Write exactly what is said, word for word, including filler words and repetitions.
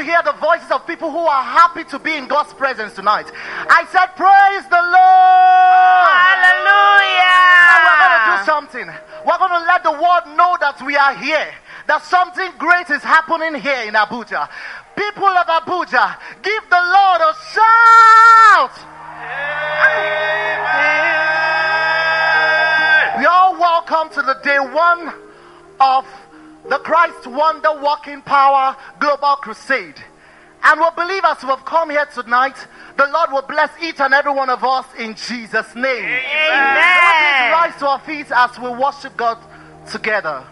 to hear the voices of people who are happy to be in God's presence tonight. I said, praise the Lord. Hallelujah. Now we're going to do something. We're going to let the world know that we are here, that something great is happening here in Abuja. People of Abuja, give the Lord a shout. Amen. You're welcome to the day one of the Christ Wonder Working Power Global Crusade. And we believe as we have come here tonight, the Lord will bless each and every one of us in Jesus' name. Amen. Let's rise to our feet as we worship God together.